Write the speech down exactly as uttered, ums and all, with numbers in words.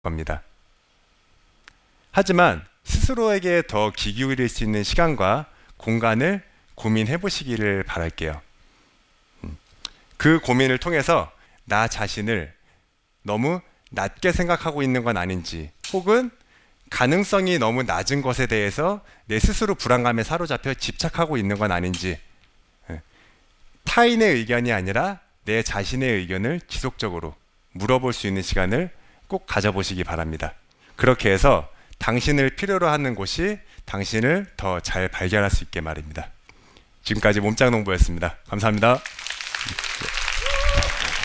겁니다. 하지만 스스로에게 더 귀 기울일 수 있는 시간과 공간을 고민해 보시기를 바랄게요. 그 고민을 통해서 나 자신을 너무 낮게 생각하고 있는 건 아닌지, 혹은 가능성이 너무 낮은 것에 대해서 내 스스로 불안감에 사로잡혀 집착하고 있는 건 아닌지, 타인의 의견이 아니라 내 자신의 의견을 지속적으로 물어볼 수 있는 시간을 꼭 가져보시기 바랍니다. 그렇게 해서 당신을 필요로 하는 곳이 당신을 더 잘 발견할 수 있게 말입니다. 지금까지 몸짱농부였습니다. 감사합니다.